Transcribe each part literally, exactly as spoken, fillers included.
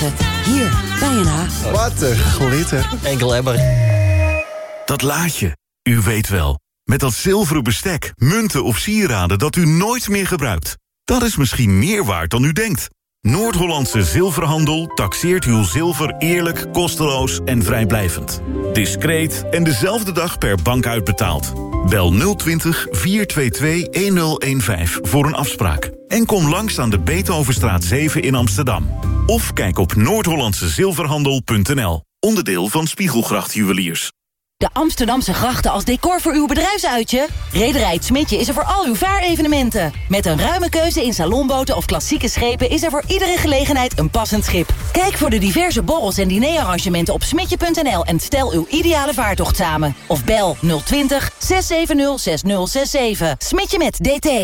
beleven. Hier, bij N H. Wat een glitter. Enkel ebber. Dat laadje, u weet wel. Met dat zilveren bestek, munten of sieraden dat u nooit meer gebruikt. Dat is misschien meer waard dan u denkt. Noord-Hollandse Zilverhandel taxeert uw zilver eerlijk, kosteloos en vrijblijvend. Discreet en dezelfde dag per bank uitbetaald. Bel nul twintig, vier twee twee, een nul een vijf voor een afspraak. En kom langs aan de Beethovenstraat zeven in Amsterdam. Of kijk op noord hollandse zilverhandel punt n l. Onderdeel van Spiegelgracht Juweliers. De Amsterdamse grachten als decor voor uw bedrijfsuitje? Rederij Het Smitje is er voor al uw vaarevenementen. Met een ruime keuze in salonboten of klassieke schepen is er voor iedere gelegenheid een passend schip. Kijk voor de diverse borrels en dinerarrangementen op smetje punt n l en stel uw ideale vaartocht samen. Of bel nul twintig, zes zeven nul, zes nul zes zeven. Smitje met D T.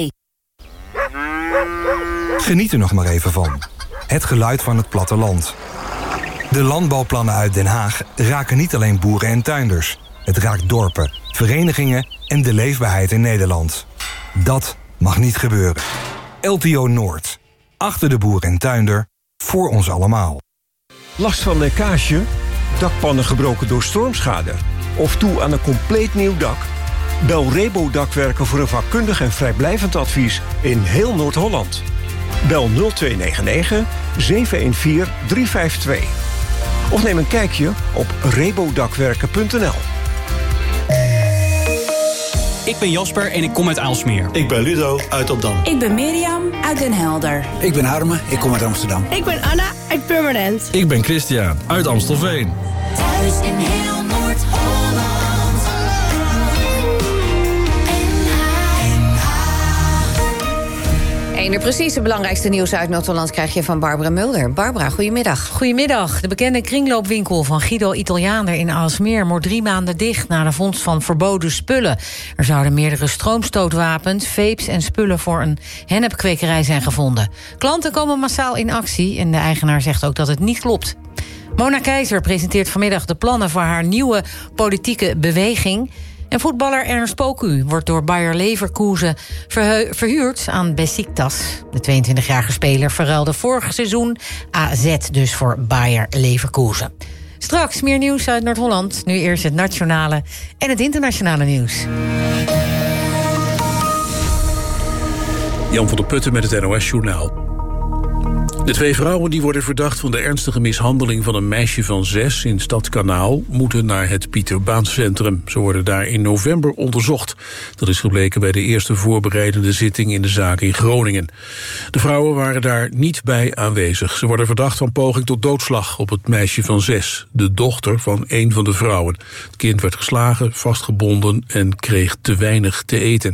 Geniet er nog maar even van. Het geluid van het platteland. De landbouwplannen uit Den Haag raken niet alleen boeren en tuinders. Het raakt dorpen, verenigingen en de leefbaarheid in Nederland. Dat mag niet gebeuren. L T O Noord. Achter de boer en tuinder. Voor ons allemaal. Last van lekkage? Dakpannen gebroken door stormschade? Of toe aan een compleet nieuw dak? Bel Rebo Dakwerken voor een vakkundig en vrijblijvend advies in heel Noord-Holland. Bel nul twee negen negen, zeven een vier, drie vijf twee. Of neem een kijkje op rebodakwerken punt n l. Ik ben Jasper en ik kom uit Aalsmeer. Ik ben Ludo uit Opdam. Ik ben Mirjam uit Den Helder. Ik ben Harme, ik kom uit Amsterdam. Ik ben Anna uit Purmerend. Ik ben Christian uit Amstelveen. Thuis in heel Noord-Holland. En er precies het belangrijkste nieuws uit Noord-Holland krijg je van Barbara Mulder. Barbara, goedemiddag. Goedemiddag. De bekende kringloopwinkel van Guido Italiaaner in Aalsmeer wordt drie maanden dicht na de vondst van verboden spullen. Er zouden meerdere stroomstootwapens, vapes en spullen voor een hennepkwekerij zijn gevonden. Klanten komen massaal in actie en de eigenaar zegt ook dat het niet klopt. Mona Keizer presenteert vanmiddag de plannen voor haar nieuwe politieke beweging. En voetballer Ernst Poku wordt door Bayer Leverkusen verhu- verhuurd aan Besiktas. De tweeëntwintigjarige speler verruilde vorig seizoen A Z dus voor Bayer Leverkusen. Straks meer nieuws uit Noord-Holland. Nu eerst het nationale en het internationale nieuws. Jan van der Putten met het N O S-journaal. De twee vrouwen die worden verdacht van de ernstige mishandeling van een meisje van zes in Stadskanaal moeten naar het Pieter Baans Centrum. Ze worden daar in november onderzocht. Dat is gebleken bij de eerste voorbereidende zitting in de zaak in Groningen. De vrouwen waren daar niet bij aanwezig. Ze worden verdacht van poging tot doodslag op het meisje van zes, de dochter van een van de vrouwen. Het kind werd geslagen, vastgebonden en kreeg te weinig te eten.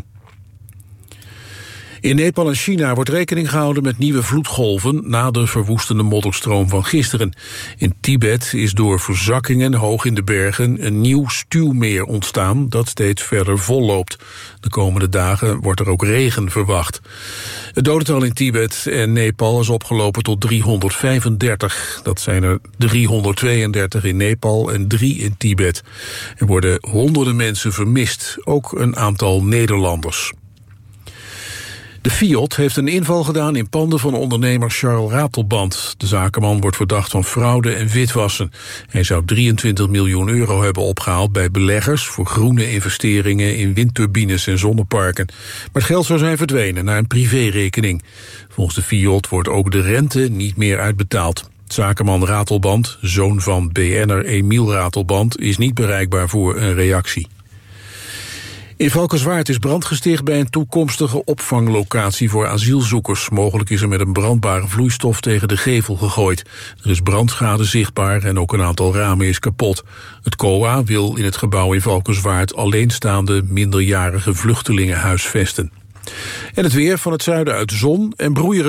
In Nepal en China wordt rekening gehouden met nieuwe vloedgolven na de verwoestende modderstroom van gisteren. In Tibet is door verzakkingen hoog in de bergen een nieuw stuwmeer ontstaan dat steeds verder volloopt. De komende dagen wordt er ook regen verwacht. Het dodental in Tibet en Nepal is opgelopen tot driehonderdvijfendertig. Dat zijn er driehonderdtweeëndertig in Nepal en drie in Tibet. Er worden honderden mensen vermist, ook een aantal Nederlanders. De Fiat heeft een inval gedaan in panden van ondernemer Charles Ratelband. De zakenman wordt verdacht van fraude en witwassen. Hij zou drieëntwintig miljoen euro hebben opgehaald bij beleggers voor groene investeringen in windturbines en zonneparken. Maar het geld zou zijn verdwenen naar een privérekening. Volgens de Fiat wordt ook de rente niet meer uitbetaald. Zakenman Ratelband, zoon van B N'er Emiel Ratelband, is niet bereikbaar voor een reactie. In Valkenswaard is brand gesticht bij een toekomstige opvanglocatie voor asielzoekers. Mogelijk is er met een brandbare vloeistof tegen de gevel gegooid. Er is brandschade zichtbaar en ook een aantal ramen is kapot. Het C O A wil in het gebouw in Valkenswaard alleenstaande minderjarige vluchtelingen huisvesten. En het weer van het zuiden uit zon en broeierig.